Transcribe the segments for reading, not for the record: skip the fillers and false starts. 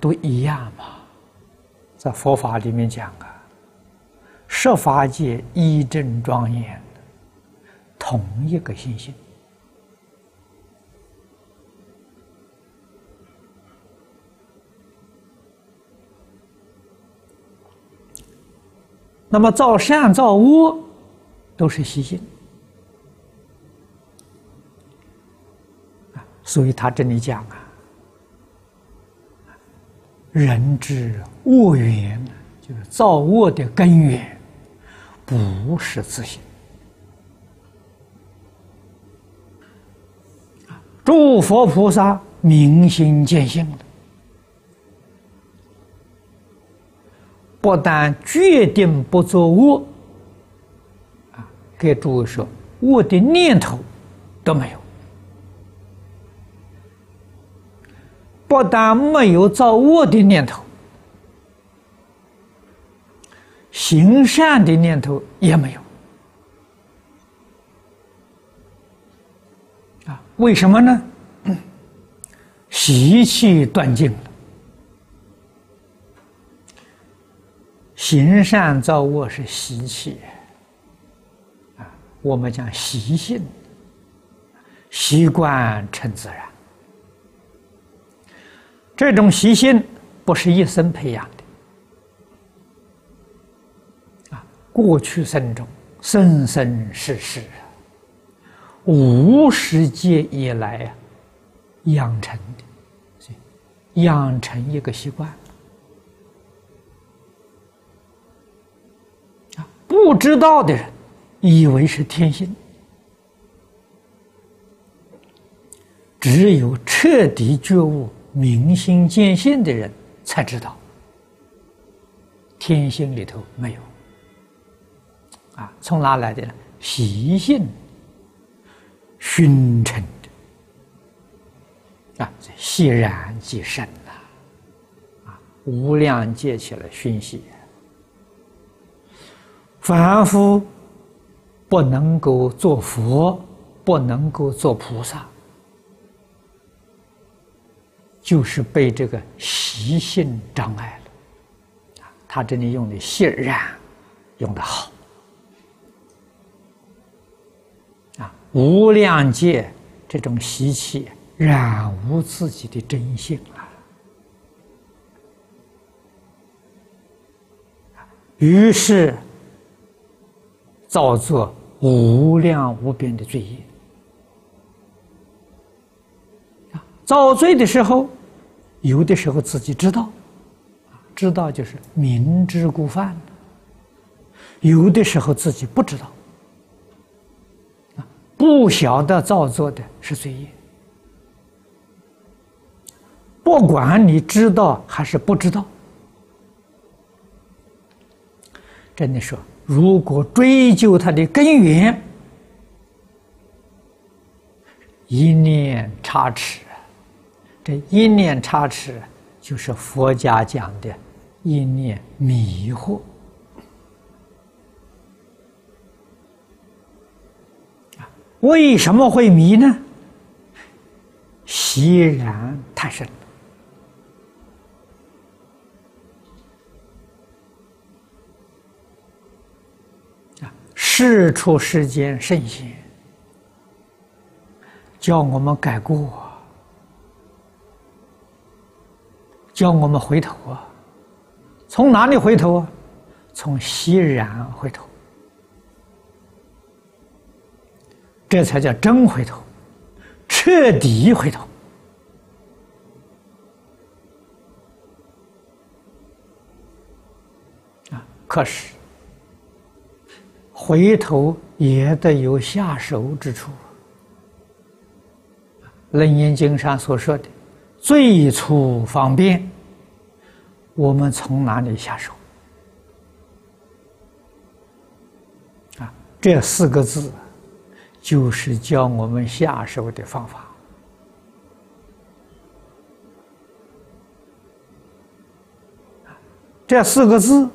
都一样嘛。在佛法里面讲啊，十法界一真庄严，同一个心性。那么造善造恶都是习性所以他这里讲啊，人之恶缘，就是造恶的根源，不是自性。诸佛菩萨明心见性的，不但决定不作恶，给诸位说，恶的念头都没有。不但没有造恶的念头，行善的念头也没有。为什么呢？习气断尽了。行善造恶是习气我们讲习性，习惯成自然。这种习性不是一生培养的过去生中生生世世无始劫以来养成的，养成一个习惯。不知道的人以为是天性，只有彻底觉悟、明心见性的人才知道，天性里头没有从哪来的呢？习性熏成的习然即生无量劫起来熏习，凡夫不能够做佛，不能够做菩萨，就是被这个习性障碍了。他这里用的习然用得好无量劫这种习气染污自己的真性于是造作无量无边的罪业。造罪的时候，有的时候自己知道，知道就是明知故犯；有的时候自己不知道，不晓得造作的是罪业。不管你知道还是不知道，真的说，如果追究它的根源，一念差池，这一念差池就是佛家讲的一念迷惑。为什么会迷呢？习然太深了。世出世间圣贤叫我们改过，叫我们回头从哪里回头从习然回头，这才叫真回头，彻底回头。可是回头也得有下手之处。楞严经上所说的最初方便，我们从哪里下手这4个字就是教我们下手的方法。这4个字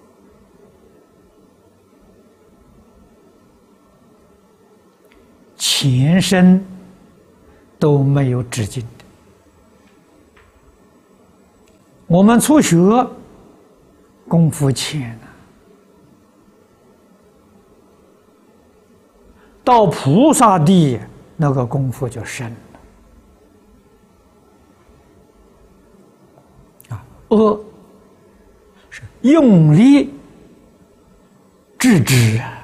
前生都没有止境的， 我们初学功夫浅啊，到菩萨地那个功夫就深了啊。阿是用力制止啊，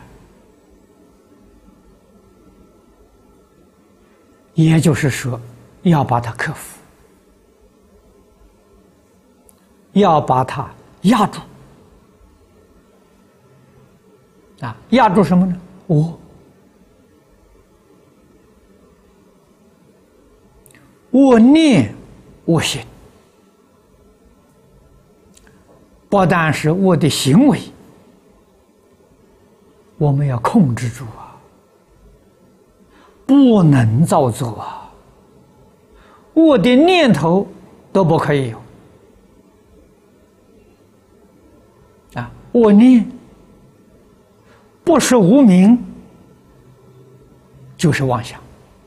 也就是说，要把它克服，要把它压住啊！压住什么呢？我念我行，不但是我的行为，我们要控制住啊，不能造作啊，我的念头都不可以有啊！我念不是无明，就是妄想。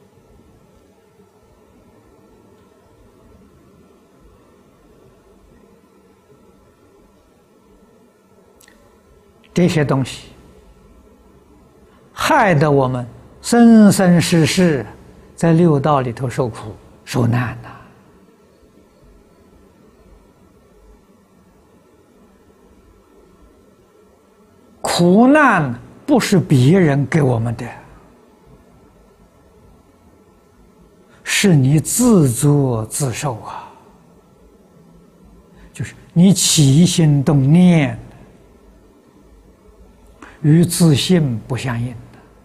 这些东西害得我们生生世世在六道里头受苦受难呐。苦难不是别人给我们的，是你自作自受啊，就是你起心动念与自性不相应。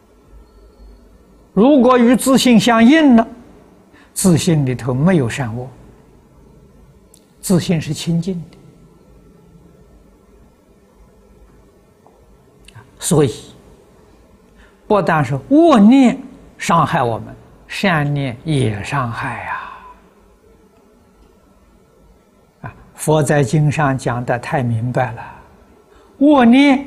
如果与自性相应了，自性里头没有善恶，自性是清净的，所以不但是恶念伤害我们，善念也伤害啊！佛在经上讲的太明白了，恶念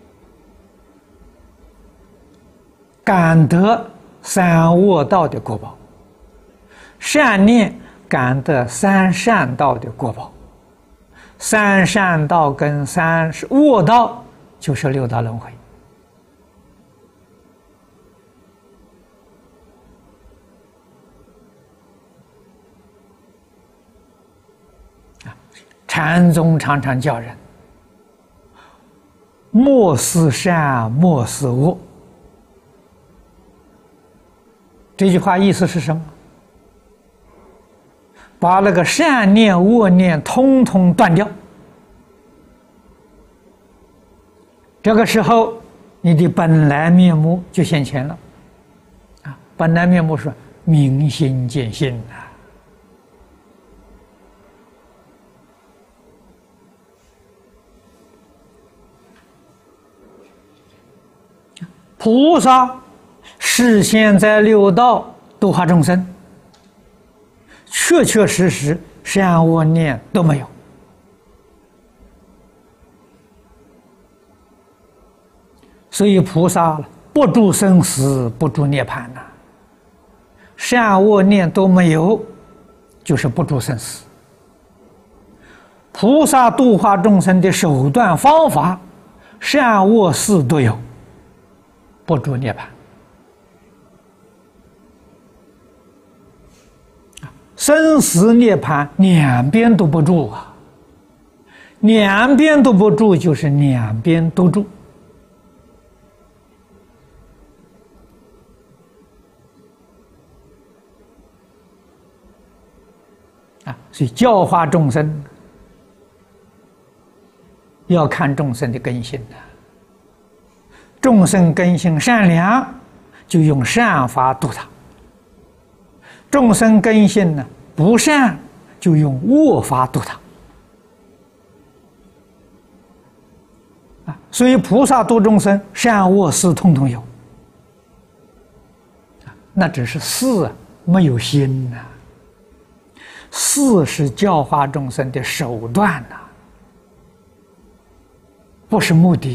感得三恶道的果报，善念感得三善道的果报。三善道跟三恶道就是六道轮回啊！禅宗常常教人莫思善，莫思恶。这句话意思是什么？把那个善念恶念通通断掉，这个时候你的本来面目就现前了啊！本来面目是明心见性菩萨示现在六道度化众生，确确实实善恶念都没有，所以菩萨不住生死，不住涅槃呐。善恶念都没有，就是不住生死。菩萨度化众生的手段方法，善恶事都有，不住涅槃。生死涅槃两边都不住啊，两边都不住就是两边都住啊！所以教化众生要看众生的根性的，众生根性善良，就用善法度他；众生根性呢不善，就用恶法度他。所以菩萨度众生，善恶事统统有，那只是事没有心呐。事是教化众生的手段呐，不是目的。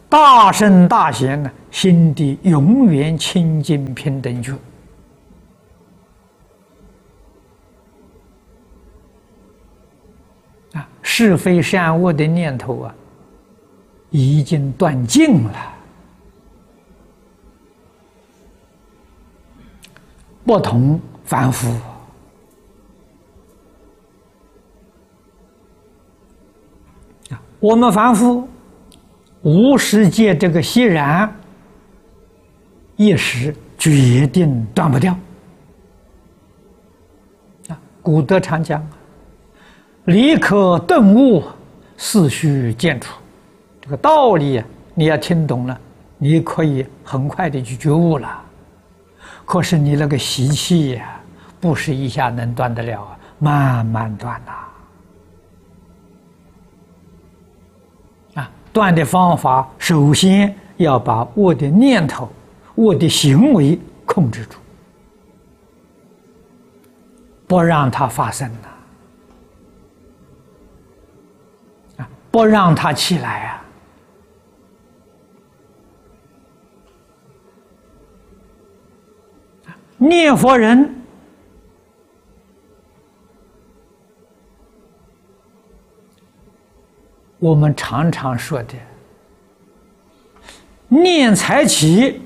大圣大贤呢，心地永远清净平等觉。是非善恶的念头啊，已经断尽了，不同凡夫。我们凡夫无世界这个息然，一时决定断不掉。古德常讲，理可顿悟，事须见处。这个道理你要听懂了，你可以很快的去觉悟了。可是你那个习气呀，不是一下能断得了啊，慢慢断呐。断的方法，首先要把我的念头、我的行为控制住，不让它发生了，不让它起来啊！念佛人我们常常说的念才起，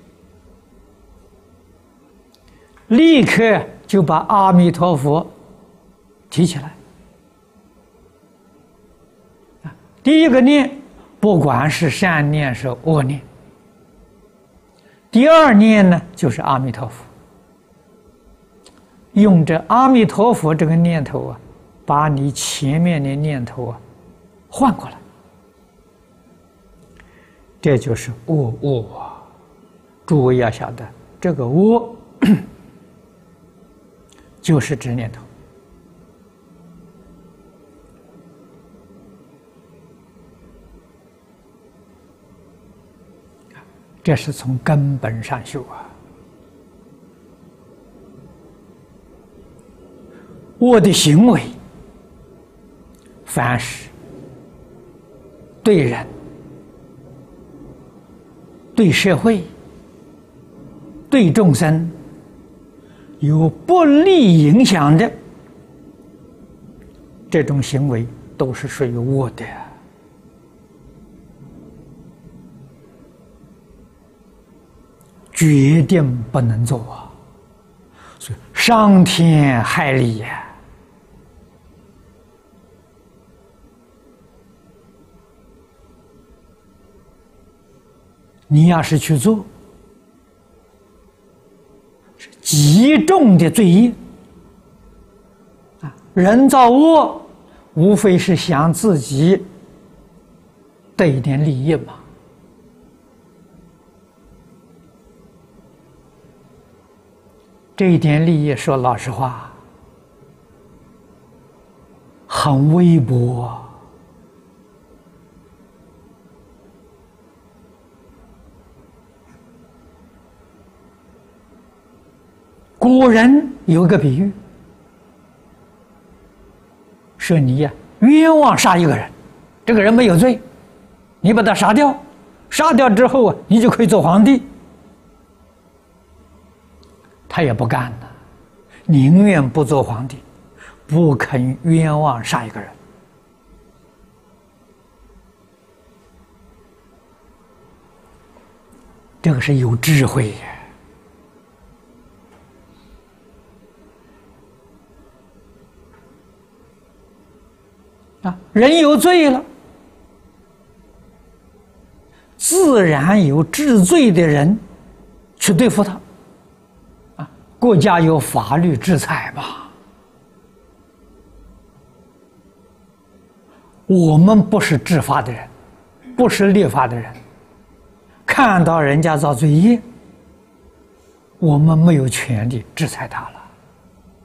立刻就把阿弥陀佛提起来。第一个念，不管是善念是恶念；第二念呢，就是阿弥陀佛。用这阿弥陀佛这个念头啊，把你前面的念头啊换过来，这就是我啊！诸位要晓得，这个我就是执念头。这是从根本上修啊！我的行为，凡是对人、对社会、对众生有不利影响的这种行为，都是属于我的，决定不能做啊！所以伤天害理呀！你要是去做，是极重的罪业啊！人造恶，无非是想自己得一点利益嘛。这一点利益，说老实话，很微薄。古人有个比喻，说你呀冤枉杀一个人，这个人没有罪，你把他杀掉，杀掉之后啊，你就可以做皇帝。他也不干了，宁愿不做皇帝，不肯冤枉杀一个人。这个是有智慧呀！人有罪了，自然有治罪的人去对付他。国家有法律制裁嘛？我们不是治法的人，不是立法的人，看到人家造罪业，我们没有权利制裁他了。